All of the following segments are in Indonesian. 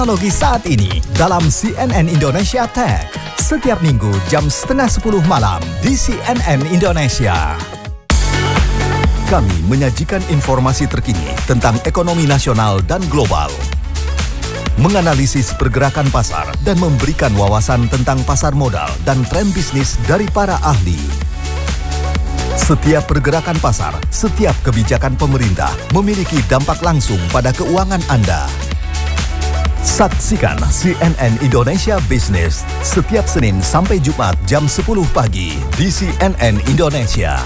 Teknologi saat ini dalam CNN Indonesia Tech. Setiap minggu jam 9:30 malam di CNN Indonesia. Kami menyajikan informasi terkini tentang ekonomi nasional dan global. Menganalisis pergerakan pasar dan memberikan wawasan tentang pasar modal dan tren bisnis dari para ahli. Setiap pergerakan pasar, setiap kebijakan pemerintah memiliki dampak langsung pada keuangan Anda. Saksikan CNN Indonesia Business setiap Senin sampai Jumat jam 10 pagi di CNN Indonesia.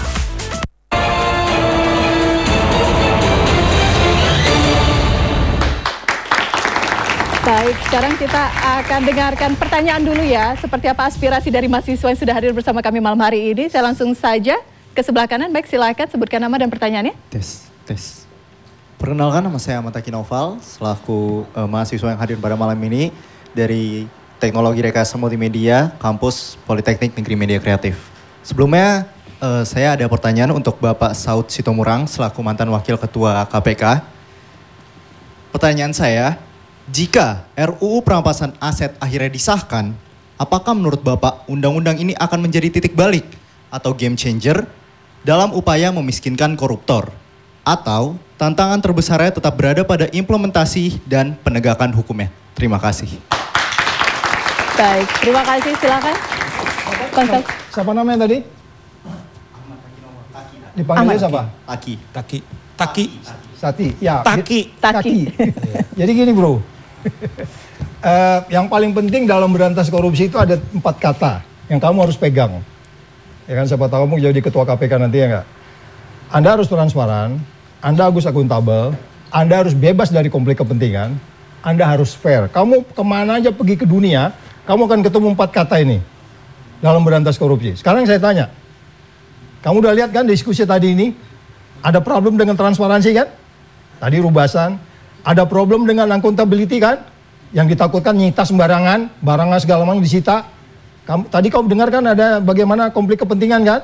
Baik, sekarang kita akan dengarkan pertanyaan dulu ya. Seperti apa aspirasi dari mahasiswa yang sudah hadir bersama kami malam hari ini. Saya langsung saja ke sebelah kanan. Baik, silakan sebutkan nama dan pertanyaannya. Tes. Perkenalkan, nama saya Ahmad Taki Noval, selaku mahasiswa yang hadir pada malam ini dari Teknologi Rekayasa Multimedia, Kampus Politeknik Negeri Media Kreatif. Sebelumnya, saya ada pertanyaan untuk Bapak Saud Sitomorang, selaku mantan Wakil Ketua KPK. Pertanyaan saya, jika RUU Perampasan Aset akhirnya disahkan, apakah menurut Bapak undang-undang ini akan menjadi titik balik atau game changer dalam upaya memiskinkan koruptor? Atau tantangan terbesarnya tetap berada pada implementasi dan penegakan hukumnya? Terima kasih. Baik, terima kasih. Silakan. Siapa namanya tadi? Dipanggilnya siapa? Taki. Sati. Ya. Taki. Jadi gini bro, yang paling penting dalam berantas korupsi itu ada 4 kata yang kamu harus pegang. Ya kan, siapa tahu kamu jadi ketua KPK nanti ya nggak? Anda harus transparan, Anda harus akuntabel, Anda harus bebas dari konflik kepentingan, Anda harus fair. Kamu kemana aja pergi ke dunia, kamu akan ketemu 4 kata ini dalam berantas korupsi. Sekarang saya tanya, kamu udah lihat kan diskusi tadi ini? Ada problem dengan transparansi kan? Tadi rubasan. Ada problem dengan accountability kan? Yang ditakutkan nyita sembarangan, barangnya segala macam disita. Tadi kamu dengar kan ada bagaimana konflik kepentingan kan?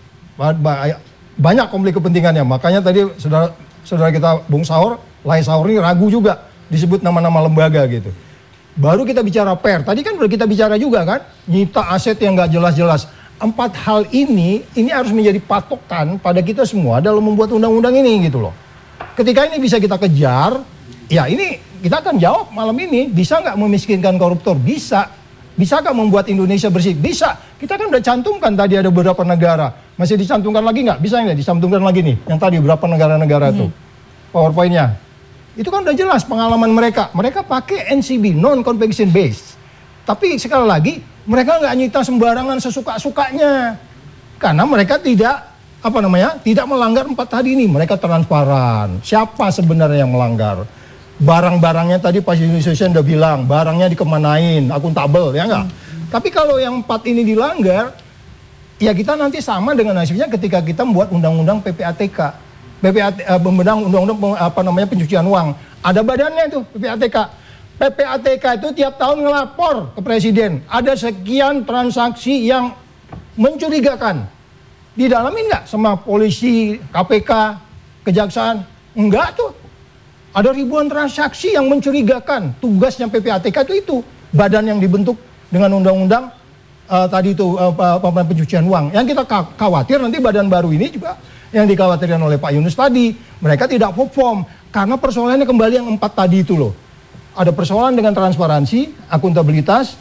Banyak konflik kepentingannya. Makanya tadi saudara kita Bung Saur, Lai Saur ini ragu juga disebut nama-nama lembaga gitu. Baru kita bicara PER. Tadi kan udah kita bicara juga kan? Nyita aset yang nggak jelas-jelas. 4 hal ini harus menjadi patokan pada kita semua dalam membuat undang-undang ini gitu loh. Ketika ini bisa kita kejar, ya ini kita akan jawab malam ini, bisa nggak memiskinkan koruptor? Bisa. Bisakah membuat Indonesia bersih? Bisa. Kita kan udah cantumkan tadi ada beberapa negara. Masih dicantumkan lagi nggak? Bisa nggak dicantumkan lagi nih? Yang tadi berapa negara-negara tuh? PowerPoint-nya. Itu kan udah jelas pengalaman mereka. Mereka pakai NCB, non-conviction based. Tapi sekali lagi, mereka nggak nyita sembarangan sesuka-sukanya. Karena mereka tidak melanggar 4 tadi ini. Mereka transparan. Siapa sebenarnya yang melanggar? Barang-barangnya tadi Pak Yunus udah bilang, barangnya dikemanain, akuntabel, ya enggak? Tapi kalau yang 4 ini dilanggar, ya kita nanti sama dengan hasilnya ketika kita membuat undang-undang PPATK. Undang-undang pencucian uang. Ada badannya itu, PPATK. PPATK itu tiap tahun ngelapor ke presiden. Ada sekian transaksi yang mencurigakan. Didalamin nggak sama polisi, KPK, kejaksaan? Enggak tuh. Ada ribuan transaksi yang mencurigakan. Tugasnya PPATK itu badan yang dibentuk dengan undang-undang tadi itu pencucian uang. Yang kita khawatir nanti badan baru ini juga yang dikhawatirkan oleh Pak Yunus tadi. Mereka tidak perform karena persoalannya kembali yang 4 tadi itu loh. Ada persoalan dengan transparansi, akuntabilitas,